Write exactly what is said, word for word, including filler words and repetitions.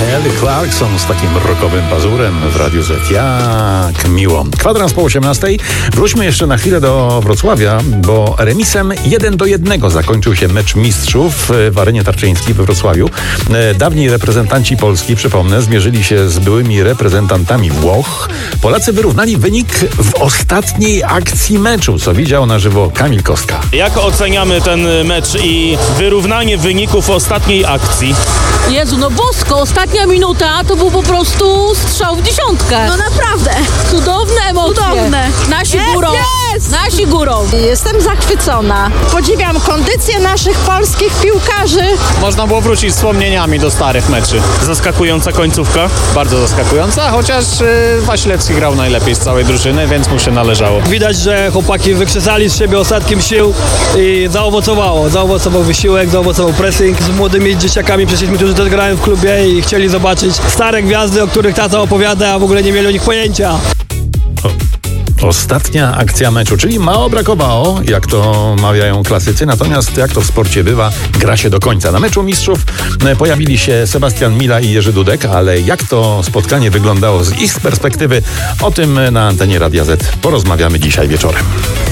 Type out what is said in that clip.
Kelly Clarkson z takim rockowym pazurem w Radiu Z. Jak miło. Kwadrans po osiemnastej. Wróćmy jeszcze na chwilę do Wrocławia, bo remisem jeden do jednego zakończył się mecz mistrzów w Arenie Tarczyńskiej we Wrocławiu. Dawni reprezentanci Polski, przypomnę, zmierzyli się z byłymi reprezentantami Włoch. Polacy wyrównali wynik w ostatniej akcji meczu, co widział na żywo Kamil Kostka. Jak oceniamy ten mecz i wyrównanie wyników w ostatniej akcji? Jezu, no bosko, ostatnia minuta to był po prostu strzał w dziesiątkę. No naprawdę. Cudowne emocje. Cudowne. Nasi Jest, górą. jest. Nasi górą. Jestem zachwycona. Podziwiam kondycję naszych polskich piłkarzy. Można było wrócić wspomnieniami do starych meczy. Zaskakująca końcówka? Bardzo zaskakująca, chociaż yy, Wasilewski grał najlepiej z całej drużyny, więc mu się należało. Widać, że chłopaki wykrzesali z siebie ostatkiem sił i zaowocowało. Zaowocował wysiłek, zaowocował pressing. Z młodymi dzieciakami przyszliśmy, którzy też grają w klubie i chcieli zobaczyć stare gwiazdy, o których tata opowiada, a w ogóle nie mieli o nich pojęcia. Ostatnia akcja meczu, czyli mało brakowało, jak to mawiają klasycy, natomiast jak to w sporcie bywa, gra się do końca. Na meczu mistrzów pojawili się Sebastian Mila i Jerzy Dudek, ale jak to spotkanie wyglądało z ich perspektywy, o tym na antenie Radia Z porozmawiamy dzisiaj wieczorem.